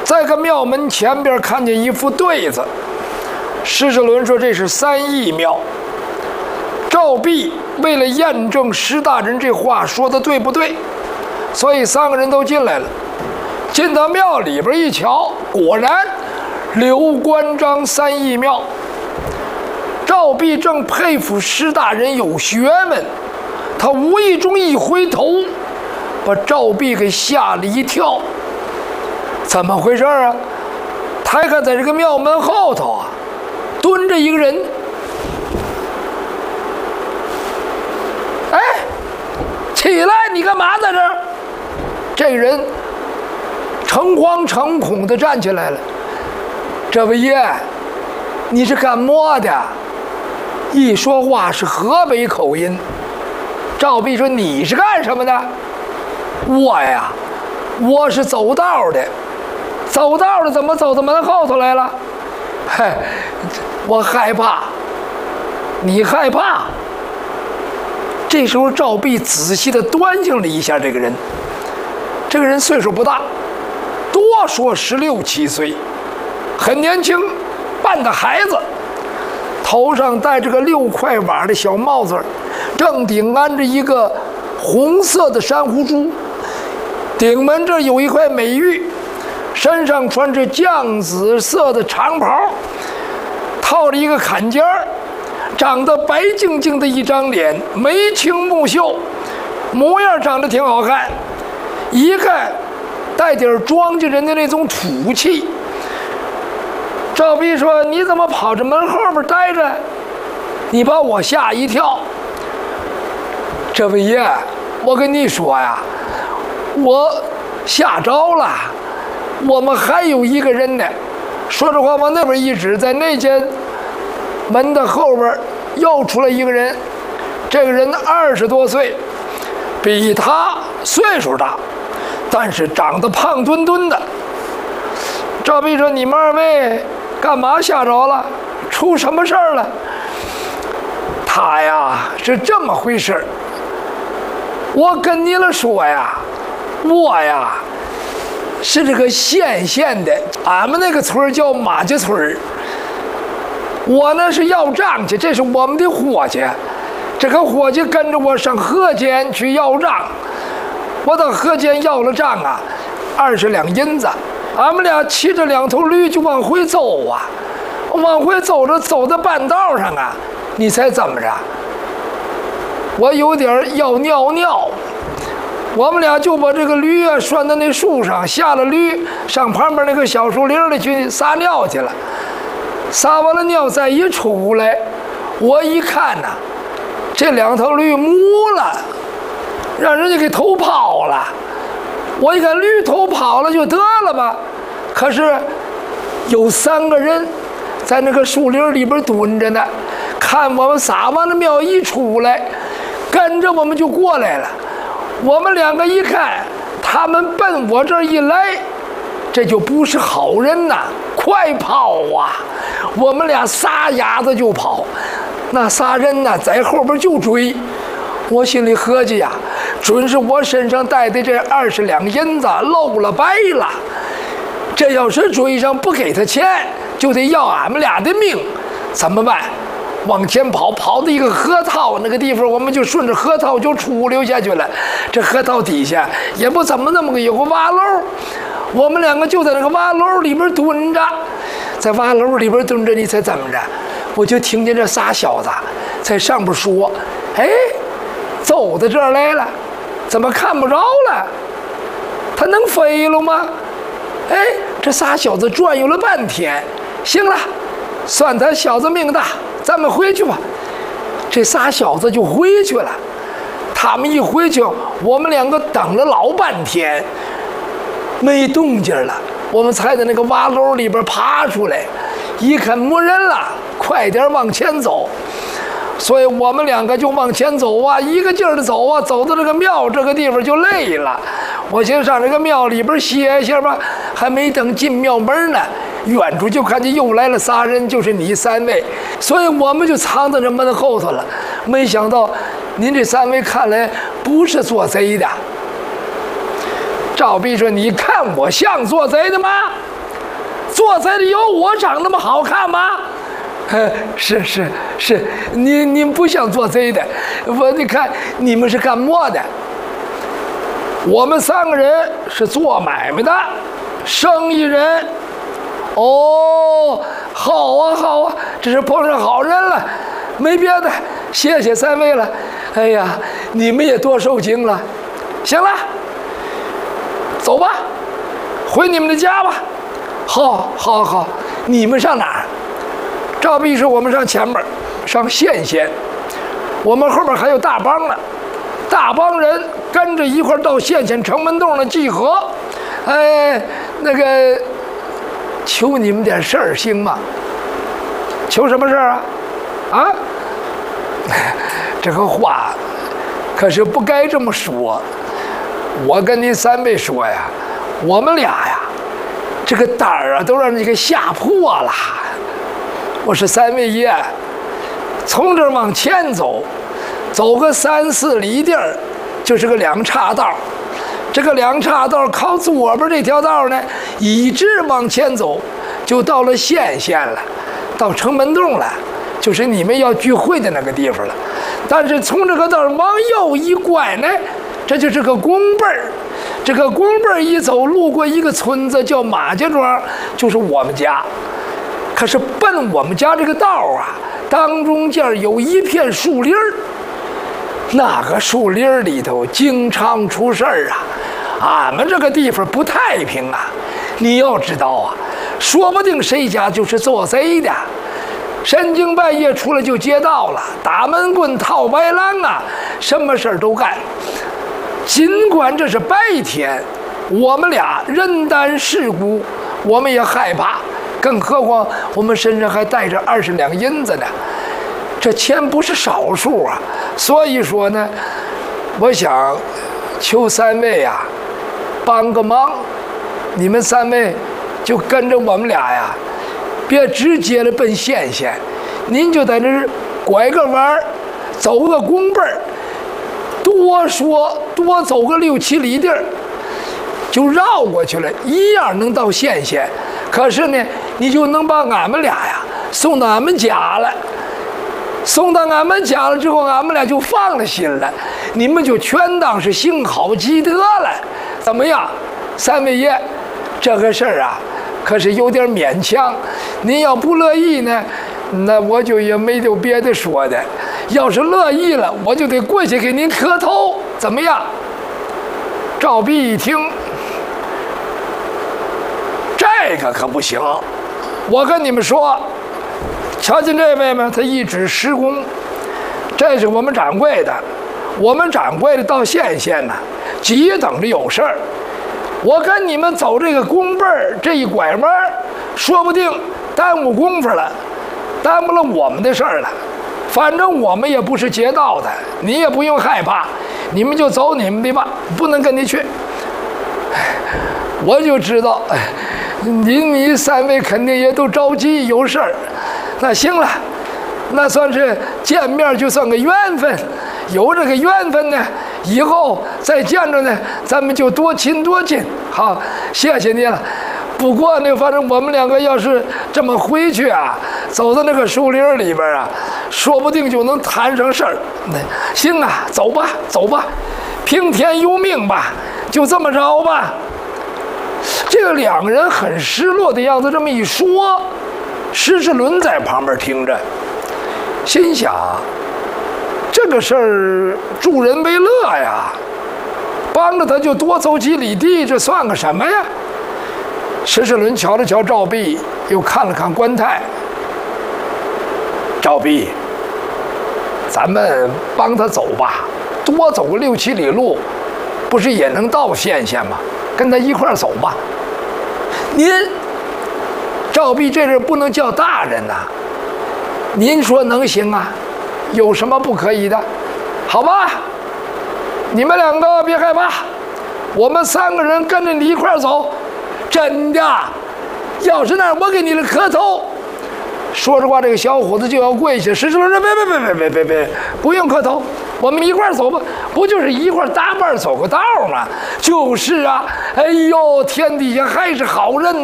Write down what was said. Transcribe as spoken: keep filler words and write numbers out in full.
在个庙门前边看见一副对子，施世伦说这是三义庙。赵弼为了验证施大人这话说的对不对，所以三个人都进来了。进到庙里边一瞧，果然刘关张三义庙。赵弼正佩服施大人有学问，他无意中一回头，把赵弼给吓了一跳。怎么回事啊？他看在这个庙门后头啊，蹲着一个人。哎，起来！你干嘛在这儿？这个人诚惶诚恐地站起来了。这位爷，你是干么的？一说话是河北口音。赵弼说：“你是干什么的？”我呀，我是走道的。走道的怎么走到门后头来了？嘿，我害怕。你害怕？这时候赵弼仔细地端详了一下这个人。这个人岁数不大，多说十六七岁，很年轻，半个孩子，头上戴着个六块瓦的小帽子，正顶安着一个红色的珊瑚珠，顶门这有一块美玉，身上穿着绛紫色的长袍，套着一个坎肩儿，长得白净净的一张脸，眉清目秀，模样长得挺好看，一看带点庄稼人的那种土气。赵弼说：“你怎么跑着门后边待着？你把我吓一跳。”这位爷，我跟你说呀，我吓着了。我们还有一个人呢。说着话往那边一指，在那间门的后边又出来一个人。这个人二十多岁，比他岁数大，但是长得胖墩墩的。赵弼说：“你们二位干嘛吓着了？出什么事儿了？”他呀是这么回事儿。我跟你了说呀，我呀是这个县县的，俺们那个村叫马家村。我呢是要账去，这是我们的伙计。这个伙计跟着我上河间去要账，我到河间要了账啊，二十两银子。俺们俩骑着两头驴就往回走啊，往回走着走到半道上啊，你猜怎么着？我有点要尿尿，我们俩就把这个驴啊拴在那树上，下了驴上旁边那个小树林里去撒尿去了。撒完了尿再一出来，我一看呐、啊，这两头驴母了，让人家给偷跑了。我一看驴头跑了就得了吧，可是有三个人在那个树林里边蹲着呢，看我们撒完了尿一出来，跟着我们就过来了。我们两个一看他们奔我这儿一来，这就不是好人呐，快跑啊！我们俩撒丫子就跑，那仨人呢在后边就追。我心里合计呀，准是我身上带的这二十两银子漏了白了。这要是追上不给他钱，就得要俺们俩的命，怎么办？往前跑，跑到一个河套那个地方，我们就顺着河套就出溜下去了。这河套底下也不怎么那么个有个洼漏，我们两个就在那个洼漏里边蹲着，在洼漏里边蹲着，你猜怎么着？我就听见这仨小子在上边说：“哎，走到这儿来了，怎么看不着了？他能飞了吗？”哎，这仨小子转悠了半天，行了，算他小子命大，咱们回去吧。这仨小子就回去了。他们一回去，我们两个等了老半天，没动静了。我们才在那个洼沟里边爬出来，一看没人了，快点往前走。所以我们两个就往前走啊，一个劲儿的走啊，走到这个庙这个地方就累了。我先上这个庙里边歇一下吧，还没等进庙门呢，远处就看见又来了仨人，就是你三位，所以我们就藏在这门后头了。没想到您这三位看来不是做贼的。赵弼说：“你看我像做贼的吗？” 做贼的有我长那么好看吗？是是是，你你不像做贼的，我你看你们是干么的？我们三个人是做买卖的，生意人。哦，好啊好啊，这是碰上好人了，没别的，谢谢三位了。哎呀，你们也多受惊了。行了，走吧，回你们的家吧。好，好，好，你们上哪儿？赵秘书，我们上前面，上县县，我们后面还有大帮呢，大帮人跟着一块到县县城门洞的集合。哎，那个，求你们点事儿行吗？求什么事儿啊？啊？这个话可是不该这么说。我跟您三位说呀，我们俩呀，这个胆儿啊都让你给吓破了。我说三位爷，从这儿往前走，走个三四里地儿，就是个两岔道。这个两岔道靠左边这条道呢，一直往前走，就到了县县了，到城门洞了，就是你们要聚会的那个地方了。但是从这个道往右一拐呢，这就是个宫背儿。这个宫背儿一走，路过一个村子叫马家庄，就是我们家。可是奔我们家这个道啊，当中间有一片树林儿，那个树林里头经常出事儿啊。俺们这个地方不太平啊，你要知道啊，说不定谁家就是做贼的，深更半夜出来就劫道了，打闷棍、套白狼啊，什么事儿都干。尽管这是白天，我们俩人单势孤，我们也害怕。更何况我们身上还带着二十两银子呢，这钱不是少数啊。所以说呢，我想求三位啊，帮个忙，你们三位就跟着我们俩呀，别直接的奔县县，您就在这儿拐个弯儿，走个宫背儿，多说多走个六七里地儿，就绕过去了，一样能到县县。可是呢，你就能把俺们俩呀送到俺们家了。送到俺们家了之后，俺们俩就放了心了，你们就全当是行好积德了。怎么样，三位爷？这个事儿啊，可是有点勉强。您要不乐意呢，那我就也没有别的说的。要是乐意了，我就得过去给您磕头，怎么样？赵弼一听，这个可不行。我跟你们说，瞧见这位吗？他一指施工，这是我们掌柜的。我们掌柜的到县县呢，急等着有事儿。我跟你们走这个宫背儿，这一拐弯，说不定耽误功夫了，耽误了我们的事儿了。反正我们也不是劫道的，你也不用害怕，你们就走你们的吧，不能跟你去。我就知道，您你三位肯定也都着急有事儿。那行了，那算是见面就算个缘分，有这个缘分呢，以后再见着呢，咱们就多亲多近。好，谢谢你了。不过呢，反正我们两个要是这么回去啊，走到那个树林里边啊，说不定就能谈上事儿。行啊，走吧，走吧，听天由命吧，就这么着吧。这个两个人很失落的样子，这么一说，施世伦在旁边听着，心想：这个事儿助人为乐呀，帮着他就多走几里地，这算个什么呀？施世伦瞧了瞧赵弼，又看了看关泰。赵弼，咱们帮他走吧，多走个六七里路，不是也能到县县吗？跟他一块儿走吧。您，赵弼这人不能叫大人呐、啊，您说能行啊？有什么不可以的？好吧，你们两个别害怕，我们三个人跟着你一块儿走。真的，要是那我给你的磕头。说实话，这个小伙子就要跪下。施世伦说：“别别别别别别别，不用磕头，我们一块儿走吧。不就是一块儿搭伴走个道吗？”就是啊，哎呦，天底下还是好人。